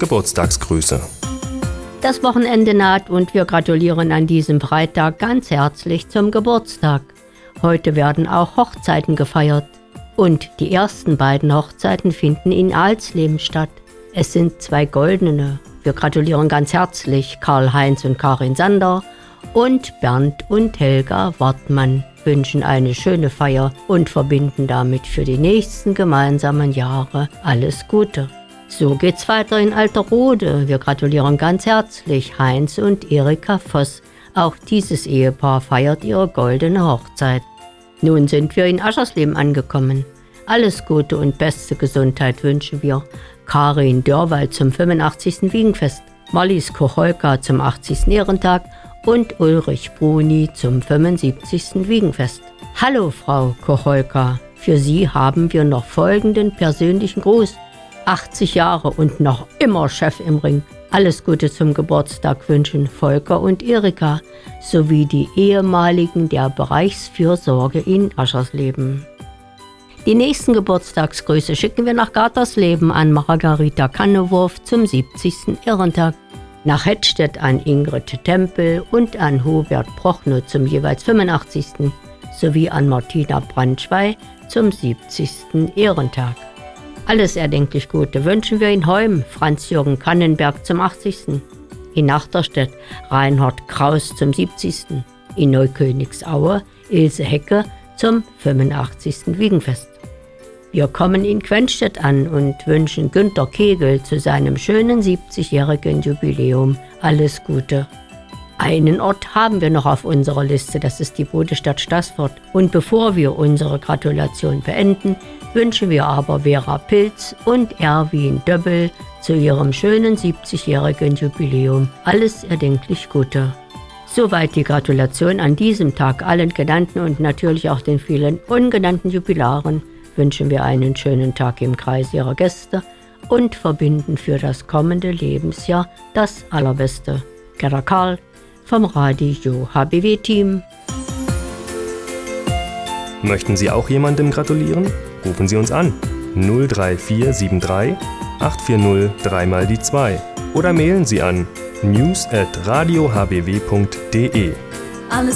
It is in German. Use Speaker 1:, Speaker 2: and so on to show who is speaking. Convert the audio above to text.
Speaker 1: Geburtstagsgrüße.
Speaker 2: Das Wochenende naht und wir gratulieren an diesem Freitag ganz herzlich zum Geburtstag. Heute werden auch Hochzeiten gefeiert. Und die ersten beiden Hochzeiten finden in Alsleben statt. Es sind 2 goldene. Wir gratulieren ganz herzlich Karl-Heinz und Karin Sander und Bernd und Helga Wartmann, wünschen eine schöne Feier und verbinden damit für die nächsten gemeinsamen Jahre alles Gute. So geht's weiter in Alterode. Wir gratulieren ganz herzlich Heinz und Erika Voss. Auch dieses Ehepaar feiert ihre goldene Hochzeit. Nun sind wir in Aschersleben angekommen. Alles Gute und beste Gesundheit wünschen wir Karin Dörwald zum 85. Wiegenfest, Marlies Kocholka zum 80. Ehrentag und Ulrich Bruni zum 75. Wiegenfest. Hallo Frau Kocholka, für Sie haben wir noch folgenden persönlichen Gruß. 80 Jahre und noch immer Chef im Ring. Alles Gute zum Geburtstag wünschen Volker und Erika sowie die ehemaligen der Bereichsfürsorge in Aschersleben. Die nächsten Geburtstagsgrüße schicken wir nach Gartersleben an Margarita Kannewurf zum 70. Ehrentag, nach Hettstedt an Ingrid Tempel und an Hubert Prochnow zum jeweils 85. sowie an Martina Brandschwey zum 70. Ehrentag. Alles erdenklich Gute wünschen wir in Heum Franz-Jürgen Kannenberg zum 80., in Nachterstedt Reinhard Kraus zum 70., in Neukönigsauer Ilse Hecke zum 85. Wiegenfest. Wir kommen in Quenstedt an und wünschen Günter Kegel zu seinem schönen 70-jährigen Jubiläum alles Gute. Einen Ort haben wir noch auf unserer Liste, das ist die Bodestadt Staßfurt. Und bevor wir unsere Gratulation beenden, wünschen wir aber Vera Pilz und Erwin Döbbel zu ihrem schönen 70-jährigen Jubiläum alles erdenklich Gute. Soweit die Gratulation an diesem Tag allen Genannten und natürlich auch den vielen ungenannten Jubilaren. Wünschen wir einen schönen Tag im Kreis Ihrer Gäste und verbinden für das kommende Lebensjahr das Allerbeste. Gerda Karl vom Radio HBW-Team.
Speaker 1: Möchten Sie auch jemandem gratulieren? Rufen Sie uns an 03473 840 3x2 oder mailen Sie an news@radiohbw.de.
Speaker 3: Alles